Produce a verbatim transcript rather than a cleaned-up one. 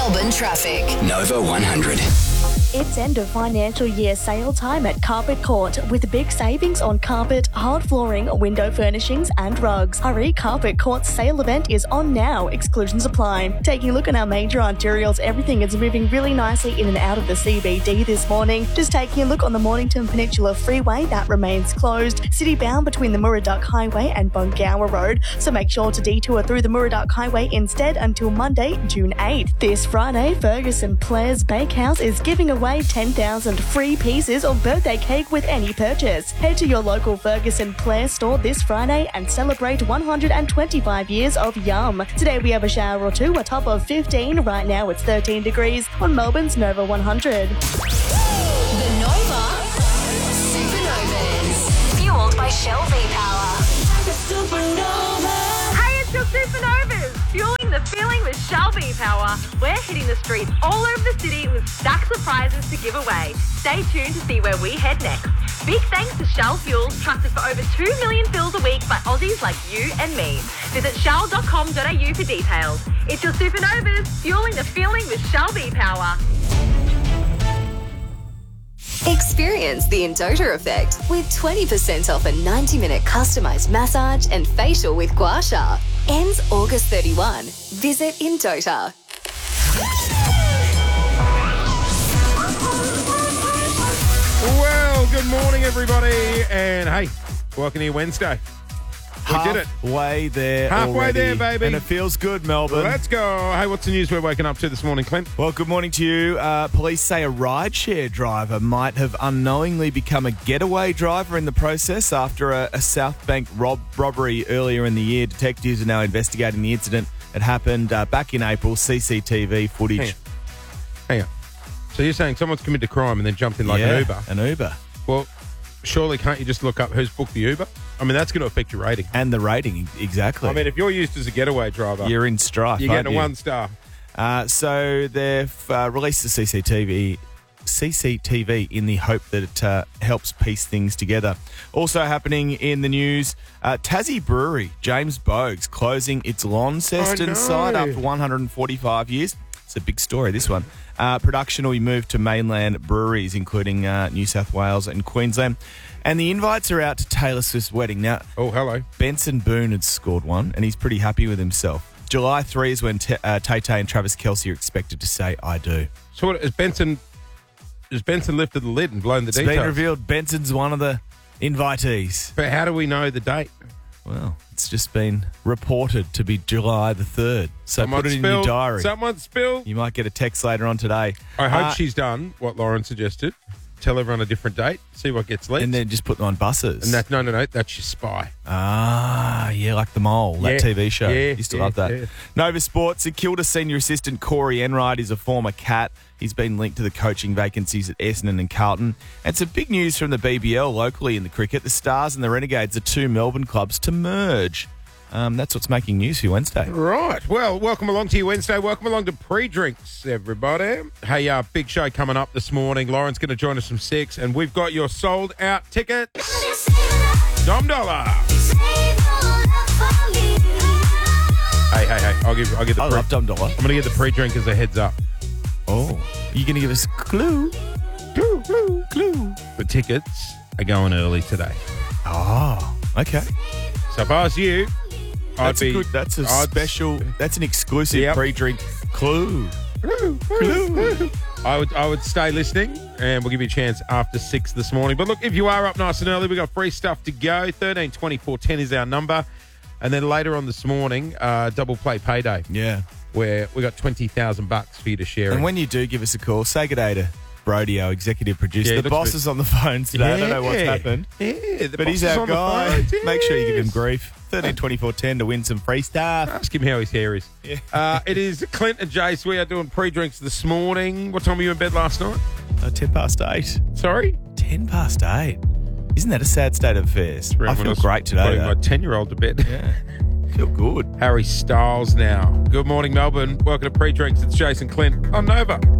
Melbourne traffic. Nova one hundred. It's end of financial year sale time at Carpet Court with big savings on carpet, hard flooring, window furnishings and rugs. Hurry, Carpet Court's sale event is on now. Exclusions apply. Taking a look at our major arterials, everything is moving really nicely in and out of the C B D this morning. Just taking a look on the Mornington Peninsula Freeway, that remains closed. City bound between the Murray-Dark Highway and Bungower Road, so make sure to detour through the Murray-Dark Highway instead until Monday, June eighth. This Friday, Ferguson Blair's Bakehouse is giving away ten thousand free pieces of birthday cake with any purchase. Head to your local Ferguson Blair store this Friday and celebrate one hundred twenty-five years of Yum. Today we have a shower or two, a top of fifteen. Right now it's thirteen degrees on Melbourne's Nova one hundred. The Nova Supernovas. Fueled by Shell V-Power. Hey, it's your Supernovas, fueling the feeling with Shell V-Power. We're hitting the streets all over the city with stacks of prizes to give away. Stay tuned to see where we head next. Big thanks to Shell Fuels, trusted for over two million fills a week by Aussies like you and me. Visit shell dot com dot a u for details. It's your Supernovas, fueling the feeling with Shell V-Power. Experience the Indota effect with twenty percent off a ninety minute customised massage and facial with Gua Sha. Ends August thirty-first. Visit Indota. Well, good morning, everybody. And hey, welcome to your Wednesday. We did it. Halfway there Halfway already. there, baby. And it feels good, Melbourne. Let's go. Hey, what's the news we're waking up to this morning, Clint? Well, good morning to you. Uh, police say a rideshare driver might have unknowingly become a getaway driver in the process after a, a South Bank rob- robbery earlier in the year. Detectives are now investigating the incident. It happened uh, back in April. C C T V footage. Hang on. Hang on. So you're saying someone's committed a crime and then jumped in like yeah, an Uber? an Uber. Well, surely can't you just look up who's booked the Uber? I mean, that's going to affect your rating. And the rating, exactly. I mean, if you're used as a getaway driver, you're in strife, you're aren't getting a you? one star. Uh, so they've uh, released the C C T V C C T V in the hope that it uh, helps piece things together. Also happening in the news, uh, Tassie Brewery, James Bogues, closing its Launceston Oh, no. site after one hundred forty-five years. It's a big story, this one. Uh, production will be moved to mainland breweries, including uh, New South Wales and Queensland. And the invites are out to Taylor Swift's wedding. Now, Oh, hello. Benson Boone had scored one, and he's pretty happy with himself. July third is when T- uh, Tay-Tay and Travis Kelce are expected to say, I do. So what, has Benson, has Benson lifted the lid and blown the It's details? been revealed Benson's one of the invitees. But how do we know the date? Well, it's just been reported to be July the third. So Someone put it in spilled. your diary. Someone spilled. You might get a text later on today. I hope Uh, she's done what Lauren suggested. Tell everyone a different date. See what gets leaked. And then just put them on buses. And that, no, no, no, that's your spy. Ah, yeah, like The Mole, that Yeah. T V show. Yeah, Used to yeah, love that. yeah. Nova Sports, St Kilda senior assistant Corey Enright is a former Cat. He's been linked to the coaching vacancies at Essendon and Carlton. And some big news from the B B L locally in the cricket. The Stars and the Renegades are two Melbourne clubs to merge. Um, that's what's making news for Wednesday. Right. Well, welcome along to your Wednesday. Welcome along to Pre-Drinks, everybody. Hey, uh, big show coming up this morning. Lauren's going to join us from six, and we've got your sold-out tickets. Dom Dollar. Hey, hey, hey. I'll give, I'll give the I pre- love Dom Dollar. I'm going to give the pre-drinkers a heads up. Oh, you going to give us a clue? Clue, clue, clue. The tickets are going early today. Oh, okay. So if I was you, That's I'd a be... good. That's a I'd- special. That's an exclusive Yep. pre-drink clue. Clue. I would I would stay listening, and we'll give you a chance after six this morning. But look, if you are up nice and early, we've got free stuff to go. thirteen twenty-four ten is our number. And then later on this morning, uh, double play payday, Yeah. where we got twenty thousand bucks for you to share. And in. when you do give us a call, say good day to Brody, our executive producer. Yeah, he the looks boss good. is on the phone today. I don't know what's Yeah. happened. Yeah, the But boss he's is our on the guy. phone. Make sure you give him Yes. grief. thirteen twenty-four ten to win some free stuff. Ask him how his hair is. Yeah. Uh, it is Clint and Jace. We are doing pre-drinks this morning. What time were you in bed last night? Oh, ten past eight. Sorry? Ten past eight. Isn't that a sad state of affairs? I Around when feel was great today. putting though. my ten-year-old to bed. Yeah. Feel good. Harry Styles now. Good morning, Melbourne. Welcome to Pre-Drinks. It's Jason Clint on Nova.